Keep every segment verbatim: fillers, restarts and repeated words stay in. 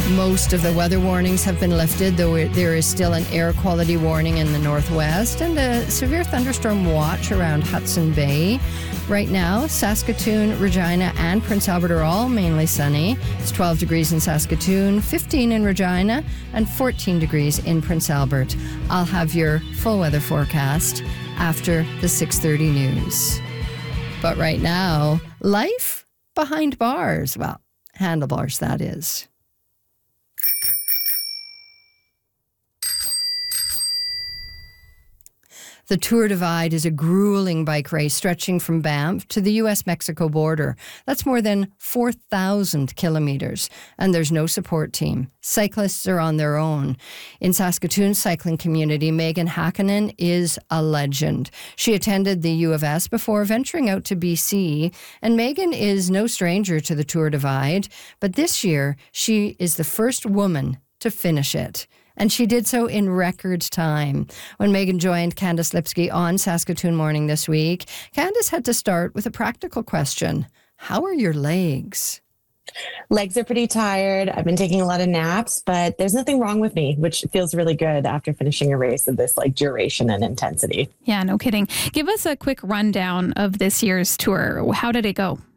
Most of the weather warnings have been lifted, though there is still an air quality warning in the northwest and a severe thunderstorm watch around Hudson Bay. Right now, Saskatoon, Regina, and Prince Albert are all mainly sunny. It's twelve degrees in Saskatoon, fifteen in Regina, and fourteen degrees in Prince Albert. I'll have your full weather forecast after the six thirty news. But right now, life behind bars. Well, handlebars, that is. The Tour Divide is a grueling bike race stretching from Banff to the U S Mexico border. That's more than four thousand kilometers, and there's no support team. Cyclists are on their own. In Saskatoon's cycling community, Megan Hakkinen is a legend. She attended the U of S before venturing out to B C, and Megan is no stranger to the Tour Divide, but this year she is the first woman to finish it. And she did so in record time. When Megan joined Candice Lipsky on Saskatoon Morning this week, Candice had to start with a practical question. How are your legs? Legs are pretty tired. I've been taking a lot of naps, but there's nothing wrong with me, which feels really good after finishing a race of this like duration and intensity. Yeah, no kidding. Give us a quick rundown of this year's tour. How did it go?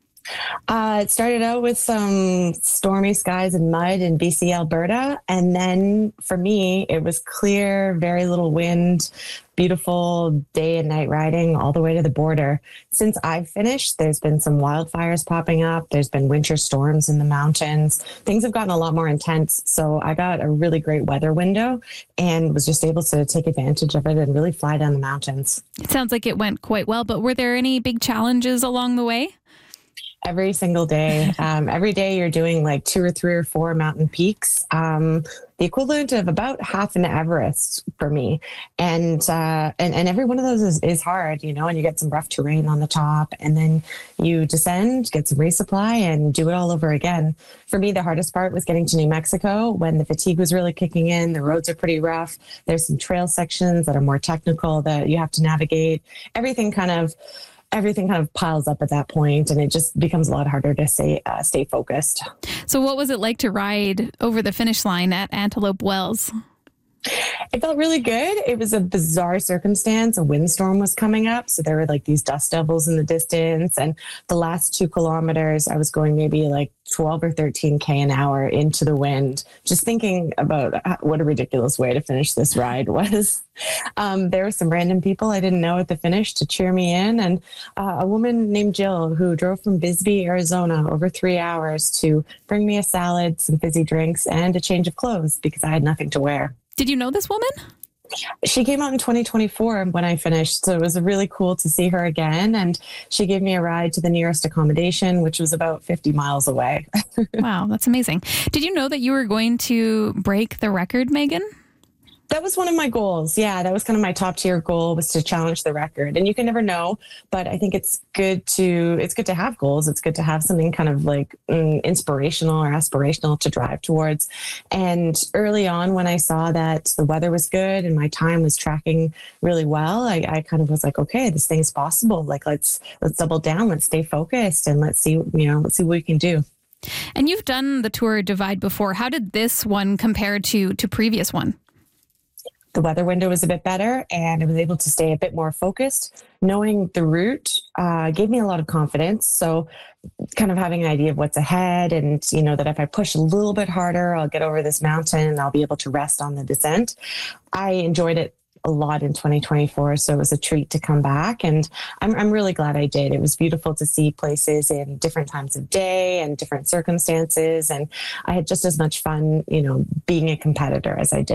Uh, it started out with some stormy skies and mud in B C, Alberta. And then for me, it was clear, very little wind, beautiful day and night riding all the way to the border. Since I've finished, there's been some wildfires popping up. There's been winter storms in the mountains. Things have gotten a lot more intense. So I got a really great weather window and was just able to take advantage of it and really fly down the mountains. It sounds like it went quite well, but were there any big challenges along the way? Every single day. Um, every day you're doing like two or three or four mountain peaks, um, the equivalent of about half an Everest for me. And, uh, and, and every one of those is, is hard, you know, and you get some rough terrain on the top and then you descend, get some resupply and do it all over again. For me, the hardest part was getting to New Mexico when the fatigue was really kicking in. The roads are pretty rough. There's some trail sections that are more technical that you have to navigate. Everything kind of Everything kind of piles up at that point, and it just becomes a lot harder to stay, uh, stay focused. So what was it like to ride over the finish line at Antelope Wells? It felt really good. It was a bizarre circumstance. A windstorm was coming up. So there were like these dust devils in the distance. And the last two kilometers, I was going maybe like twelve or thirteen K an hour into the wind. Just thinking about what a ridiculous way to finish this ride was. Um, there were some random people I didn't know at the finish to cheer me in. And uh, a woman named Jill who drove from Bisbee, Arizona over three hours to bring me a salad, some fizzy drinks, and a change of clothes because I had nothing to wear. Did you know this woman? She came out in twenty twenty-four when I finished, so it was really cool to see her again. And she gave me a ride to the nearest accommodation, which was about fifty miles away. Wow, that's amazing. Did you know that you were going to break the record, Megan? That was one of my goals. Yeah, that was kind of my top tier goal, was to challenge the record. And you can never know, but I think it's good to it's good to have goals. It's good to have something kind of like mm, inspirational or aspirational to drive towards. And early on, when I saw that the weather was good and my time was tracking really well, I, I kind of was like, okay, this thing's possible. Like let's let's double down, let's stay focused, and let's see, you know, let's see what we can do. And you've done the Tour Divide before. How did this one compare to to previous one? The weather window was a bit better and I was able to stay a bit more focused. Knowing the route uh, gave me a lot of confidence. So kind of having an idea of what's ahead and, you know, that if I push a little bit harder, I'll get over this mountain and I'll be able to rest on the descent. I enjoyed it a lot in twenty twenty-four. So it was a treat to come back. And I'm, I'm really glad I did. It was beautiful to see places in different times of day and different circumstances. And I had just as much fun, you know, being a competitor as I did